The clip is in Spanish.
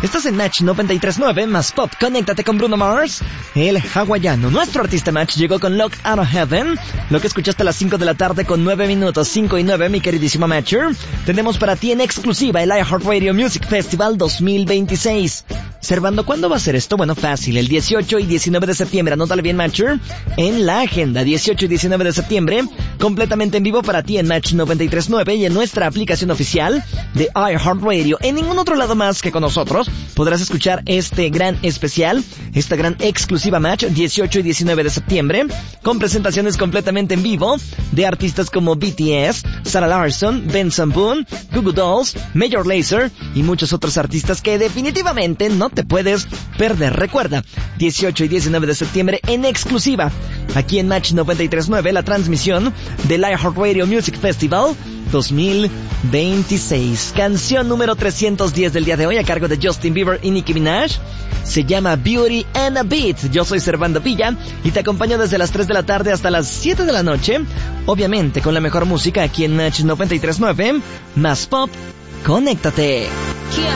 Estás en Match 93.9 más Pop. Conéctate con Bruno Mars, el hawaiano. Nuestro artista Match llegó con Locked Out of Heaven. Lo que escuchaste a las 5 de la tarde con 9 minutos, 5 y 9, mi queridísimo Matcher. Tenemos para ti en exclusiva el iHeartRadio Music Festival 2026. Servando, ¿cuándo va a ser esto? Bueno, fácil, el 18 y 19 de septiembre. Anótale bien, Matcher, en la agenda. 18 y 19 de septiembre, completamente en vivo para ti en Match 93.9 y en nuestra aplicación oficial de iHeartRadio. En ningún otro lado más que con nosotros podrás escuchar este gran especial, esta gran exclusiva Match, 18 y 19 de septiembre, con presentaciones completamente en vivo de artistas como BTS, Sarah Larsson, Benson Boone, Goo Goo Dolls, Major Lazer y muchos otros artistas que definitivamente no te puedes perder. Recuerda, 18 y 19 de septiembre en exclusiva, aquí en Match 93.9, la transmisión del iHeartRadio Music Festival 2026. Canción número 310 del día de hoy a cargo de Justin Bieber y Nicki Minaj. Se llama Beauty and a Beat. Yo soy Servando Villa y te acompaño desde las 3 de la tarde hasta las 7 de la noche. Obviamente con la mejor música aquí en Match 93.9 más Pop. Conéctate. Yeah.